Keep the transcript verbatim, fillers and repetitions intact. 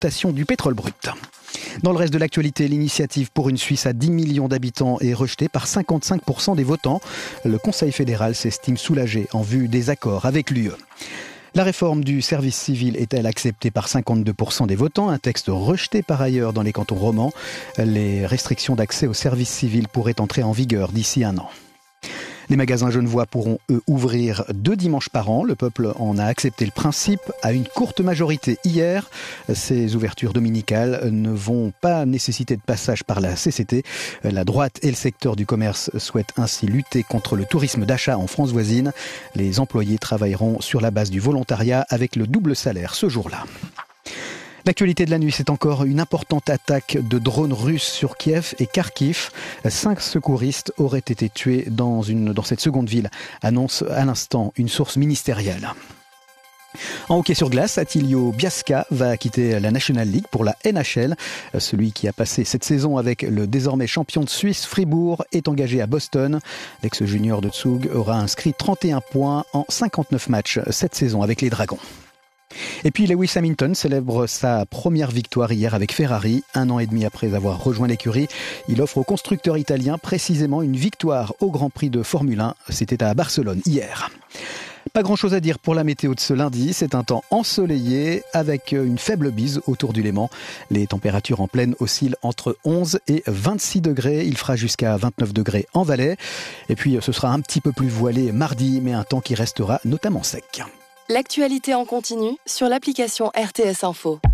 d'exploitation du pétrole brut. Dans le reste de l'actualité, l'initiative pour une Suisse à dix millions d'habitants est rejetée par cinquante-cinq pour cent des votants. Le Conseil fédéral s'estime soulagé en vue des accords avec l'U E. La réforme du service civil est-elle acceptée par cinquante-deux pour cent des votants? Un texte rejeté par ailleurs dans les cantons romans. Les restrictions d'accès au service civil pourraient entrer en vigueur d'ici un an. Les magasins genevois pourront, eux, ouvrir deux dimanches par an. Le peuple en a accepté le principe à une courte majorité hier. Ces ouvertures dominicales ne vont pas nécessiter de passage par la C C T. La droite et le secteur du commerce souhaitent ainsi lutter contre le tourisme d'achat en France voisine. Les employés travailleront sur la base du volontariat avec le double salaire ce jour-là. L'actualité de la nuit, c'est encore une importante attaque de drones russes sur Kiev et Kharkiv. Cinq secouristes auraient été tués dans, une, dans cette seconde ville, annonce à l'instant une source ministérielle. En hockey sur glace, Attilio Biasca va quitter la National League pour la N H L. Celui qui a passé cette saison avec le désormais champion de Suisse Fribourg est engagé à Boston. L'ex-junior de Zug aura inscrit trente et un points en cinquante-neuf matchs cette saison avec les Dragons. Et puis Lewis Hamilton célèbre sa première victoire hier avec Ferrari. Un an et demi après avoir rejoint l'écurie, il offre au constructeur italien précisément une victoire au Grand Prix de Formule un. C'était à Barcelone hier. Pas grand-chose à dire pour la météo de ce lundi. C'est un temps ensoleillé avec une faible bise autour du Léman. Les températures en plaine oscillent entre onze et vingt-six degrés. Il fera jusqu'à vingt-neuf degrés en Valais. Et puis ce sera un petit peu plus voilé mardi, mais un temps qui restera notamment sec. L'actualité en continu sur l'application R T S Info.